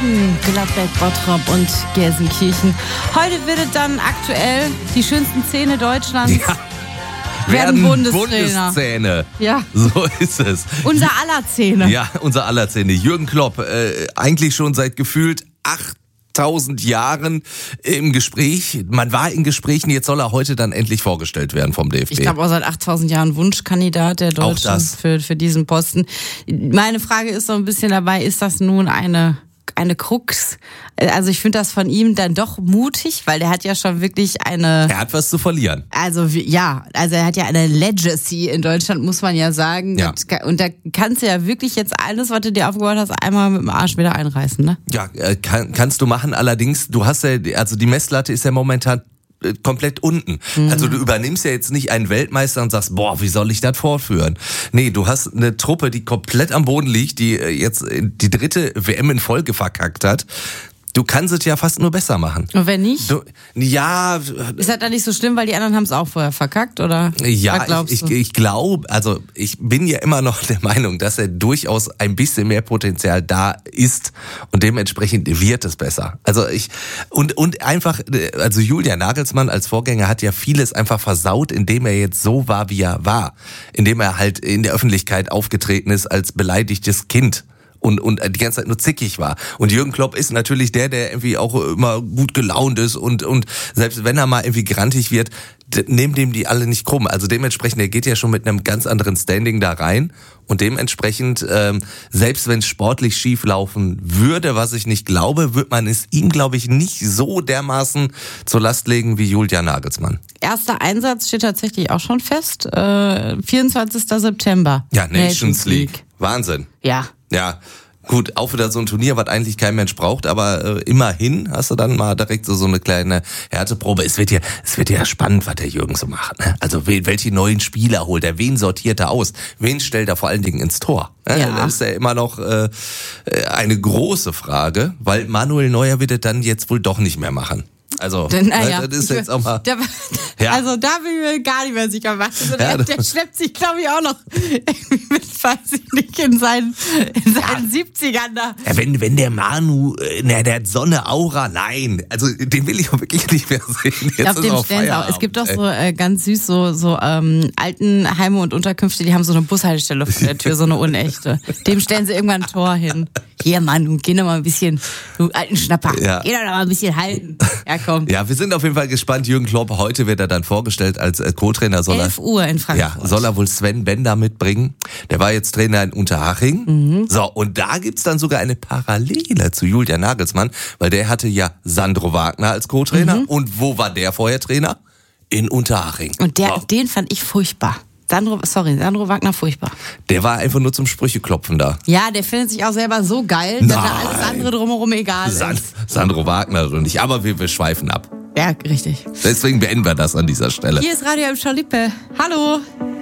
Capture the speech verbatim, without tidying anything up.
Baden, Gladbeck, Bottrop und Gelsenkirchen. Heute wird es dann aktuell die schönsten Zähne Deutschlands. Ja. Werden Bundestrainer. Bundeszähne. Ja. So ist es. Unser aller Zähne. Ja, unser aller Zähne. Jürgen Klopp, äh, eigentlich schon seit gefühlt achttausend Jahren im Gespräch. Man war in Gesprächen, jetzt soll er heute dann endlich vorgestellt werden vom D F B. Ich glaube auch seit achttausend Jahren Wunschkandidat der Deutschen für, für diesen Posten. Meine Frage ist so ein bisschen dabei, ist das nun eine... eine Krux. Also ich finde das von ihm dann doch mutig, weil der hat ja schon wirklich eine... Er hat was zu verlieren. Also ja, also er hat ja eine Legacy in Deutschland, muss man ja sagen. Ja. Und da kannst du ja wirklich jetzt alles, was du dir aufgebaut hast, einmal mit dem Arsch wieder einreißen, ne? Ja, kann, kannst du machen. Allerdings, du hast ja, also die Messlatte ist ja momentan komplett unten. Mhm. Also du übernimmst ja jetzt nicht einen Weltmeister und sagst, boah, wie soll ich das fortführen? Nee, du hast eine Truppe, die komplett am Boden liegt, die jetzt die dritte W M in Folge verkackt hat. Du kannst es ja fast nur besser machen. Und wenn nicht? Du, ja. Ist das dann nicht so schlimm, weil die anderen haben es auch vorher verkackt, oder? Ja, was glaubst ich, du? ich, ich glaube, also ich bin ja immer noch der Meinung, dass er durchaus ein bisschen mehr Potenzial da ist und dementsprechend wird es besser. Also ich, und, und einfach, also Julian Nagelsmann als Vorgänger hat ja vieles einfach versaut, indem er jetzt so war, wie er war. Indem er halt in der Öffentlichkeit aufgetreten ist als beleidigtes Kind. Und, und die ganze Zeit nur zickig war. Und Jürgen Klopp ist natürlich der, der irgendwie auch immer gut gelaunt ist und, und selbst wenn er mal irgendwie grantig wird, nehmen dem die alle nicht krumm. Also dementsprechend, er geht ja schon mit einem ganz anderen Standing da rein und dementsprechend, ähm, selbst wenn es sportlich schief laufen würde, was ich nicht glaube, wird man es ihm, glaube ich, nicht so dermaßen zur Last legen wie Julian Nagelsmann. Erster Einsatz steht tatsächlich auch schon fest, äh, vierundzwanzigster September. Ja, Nations, Nations League. League. Wahnsinn. Ja. Ja, gut, auch wieder so ein Turnier, was eigentlich kein Mensch braucht, aber äh, immerhin hast du dann mal direkt so, so eine kleine Härteprobe. Es wird ja, es wird ja spannend, was der Jürgen so macht. Ne? Also welche neuen Spieler holt er, wen sortiert er aus, wen stellt er vor allen Dingen ins Tor? Ne? Ja. Das ist ja immer noch äh, eine große Frage, weil Manuel Neuer wird es dann jetzt wohl doch nicht mehr machen. Also, naja, das ist jetzt auch mal. Der, ja. Also, da bin ich mir gar nicht mehr sicher. Also, ja, der, der schleppt sich, glaube ich, auch noch mit, weiß ich nicht, in seinen, in seinen ja. siebzigern da. Ja, wenn, wenn der Manu, na, der hat Sonne, Aura, nein. Also, den will ich auch wirklich nicht mehr sehen. Jetzt ich glaube, dem stellen auch. Es gibt doch so äh, ganz süß so, so ähm, Altenheime und Unterkünfte, die haben so eine Bushaltestelle vor der Tür, so eine unechte. Dem stellen sie irgendwann ein Tor hin. Hier, Manu, geh doch mal ein bisschen, du alten Schnapper, ja. geh doch mal ein bisschen halten. Ja, komm. Ja, wir sind auf jeden Fall gespannt. Jürgen Klopp, heute wird er dann vorgestellt als Co-Trainer. Soll elf Uhr in Frankfurt. Ja, soll er wohl Sven Bender mitbringen. Der war jetzt Trainer in Unterhaching. Mhm. So, und da gibt's dann sogar eine Parallele zu Julian Nagelsmann, weil der hatte ja Sandro Wagner als Co-Trainer. Mhm. Und wo war der vorher Trainer? In Unterhaching. Und der, so. den fand ich furchtbar. Sandro, sorry, Sandro Wagner furchtbar. Der war einfach nur zum Sprücheklopfen da. Ja, der findet sich auch selber so geil, Nein. dass da alles andere drumherum egal ist. San- Sandro Wagner und ich, aber wir, wir schweifen ab. Ja, richtig. Deswegen beenden wir das an dieser Stelle. Hier ist Radio M. Schalippe. Hallo.